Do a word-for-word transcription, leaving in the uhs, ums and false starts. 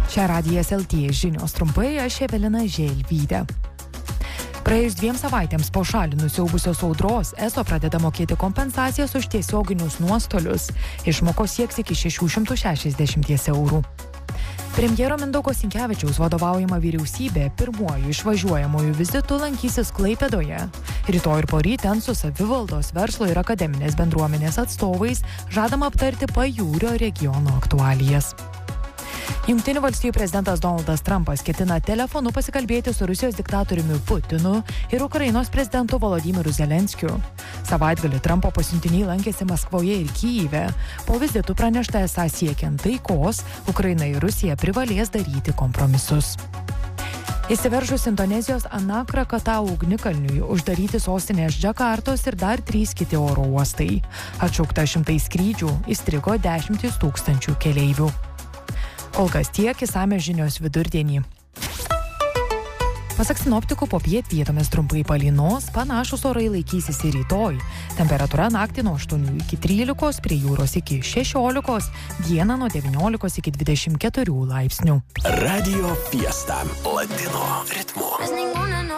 Čia Radijas L T žinios trumpai, aš Evelina Želvytė. Praėjus dviem savaitėms po šalį nusiaubusios audros, ESO pradeda mokėti kompensacijas už tiesioginius nuostolius. Išmokos sieks iki šešių šimtų šešiasdešimt eurų. Premjero Mindaugo Sinkevičiaus vadovaujama vyriausybė pirmuoju išvažiuojamųjų vizitu lankysis Klaipėdoje. Rytoj ir poryt ten su savivaldos, verslo ir akademinės bendruomenės atstovais žadama aptarti pajūrio regiono aktualijas. Jungtinių valstijų prezidentas Donaldas Trumpas ketina telefonu pasikalbėti su Rusijos diktatoriumi Putinu ir Ukrainos prezidentu Volodymyru Zelenskiu. Savaitgalį Trumpo pasiuntiniai lankėsi Maskvoje ir Kyjive. Po vizitų pranešta esą siekiant taikos, Ukraina ir Rusija privalės daryti kompromisus. Įsiveržus Indonezijos Anak Krakatau ugnikalniui uždaryti sostinės Džakartos ir dar trys kiti oro uostai. Atšaukta šimtai skrydžių, įstrigo dešimtys tūkstančių keleivių. Kol kas tiek, išsamios žinios vidurdienį. Pasak sinoptikų, popiet vietomis trumpai palynos, panašūs orai laikysis ir rytoj. Temperatūra naktį nuo aštuonių iki trylikos, prie jūros iki šešiolikos, dieną nuo devyniolikos iki dvidešimt keturių laipsnių. Radio Fiesta Latino ritmu.